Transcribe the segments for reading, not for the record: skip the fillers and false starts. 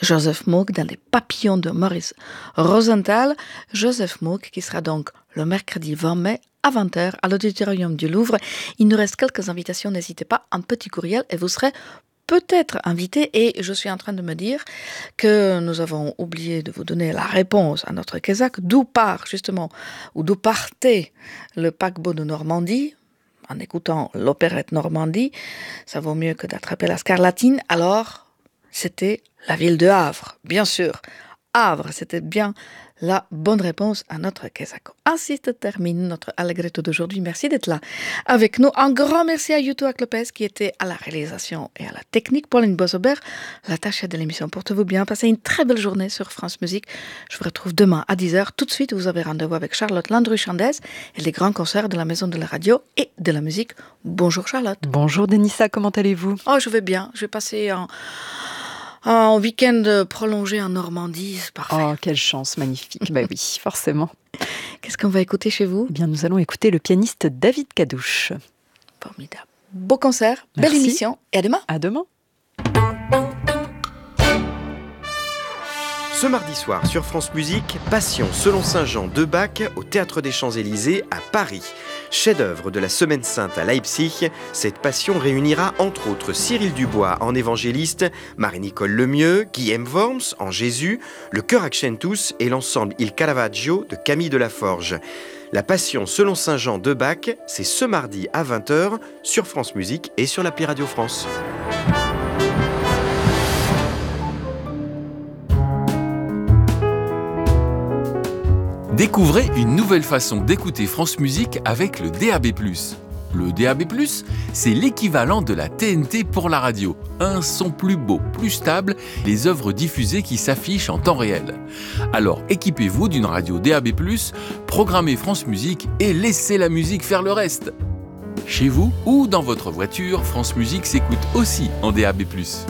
Joseph Moog dans Les Papillons de Maurice Rosenthal. Joseph Moog qui sera donc le mercredi 20 mai à 20h à l'Auditorium du Louvre. Il nous reste quelques invitations, n'hésitez pas, un petit courriel et vous serez peut-être invité. Et je suis en train de me dire que nous avons oublié de vous donner la réponse à notre Kézak, d'où part justement, ou d'où partait le paquebot de Normandie. En écoutant l'opérette Normandie, ça vaut mieux que d'attraper la scarlatine. Alors, c'était la ville de Havre, bien sûr. Havre, c'était bien la bonne réponse à notre Kézako. Ainsi se termine notre Allegretto d'aujourd'hui. Merci d'être là avec nous. Un grand merci à Yuto Aklopez qui était à la réalisation et à la technique. Pauline Bosobert, l'attachée de l'émission. Portez-vous bien. Passez une très belle journée sur France Musique. Je vous retrouve demain à 10h. Tout de suite, vous avez rendez-vous avec Charlotte Landru-Chandès et les grands concerts de la Maison de la Radio et de la Musique. Bonjour Charlotte. Bonjour Denissa, comment allez-vous ? Oh, je vais bien. Je vais passer un week-end prolongé en Normandie, c'est parfait. Oh, quelle chance, magnifique. Bah oui, forcément. Qu'est-ce qu'on va écouter chez vous ? Eh bien, nous allons écouter le pianiste David Kadouche. Formidable. Beau concert, Merci. belle émission et à demain. À demain. Ce mardi soir sur France Musique, Passion selon Saint Jean de Bach au Théâtre des Champs-Élysées à Paris. Chef-d'œuvre de la Semaine Sainte à Leipzig, cette Passion réunira entre autres Cyril Dubois en évangéliste, Marie-Nicole Lemieux, Guillaume Worms en Jésus, le chœur Accentus et l'ensemble Il Caravaggio de Camille Delaforge. La Passion selon Saint Jean de Bach, c'est ce mardi à 20h sur France Musique et sur l'appli Radio France. Découvrez une nouvelle façon d'écouter France Musique avec le DAB+. Le DAB+, c'est l'équivalent de la TNT pour la radio. Un son plus beau, plus stable, les œuvres diffusées qui s'affichent en temps réel. Alors équipez-vous d'une radio DAB+, programmez France Musique et laissez la musique faire le reste. Chez vous ou dans votre voiture, France Musique s'écoute aussi en DAB+.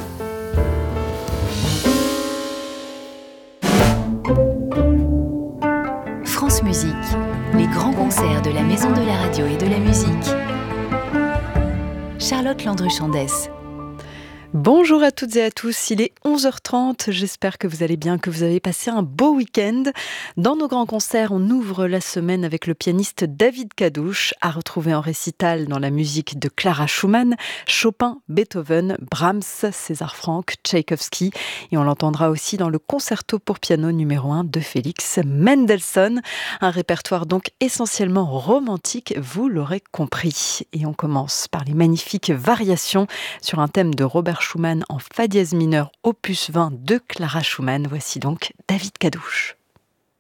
France Musique, les grands concerts de la Maison de la Radio et de la Musique. Charlotte Landru-Chandès. Bonjour à toutes et à tous, il est 11h30, j'espère que vous allez bien, que vous avez passé un beau week-end. Dans nos grands concerts, on ouvre la semaine avec le pianiste David Kadouche, à retrouver en récital dans la musique de Clara Schumann, Chopin, Beethoven, Brahms, César Franck, Tchaïkovski, et on l'entendra aussi dans le concerto pour piano numéro 1 de Félix Mendelssohn, un répertoire donc essentiellement romantique, vous l'aurez compris. Et on commence par les magnifiques variations sur un thème de Robert Schumann en fa dièse mineur opus 20 de Clara Schumann. Voici donc David Kadouche.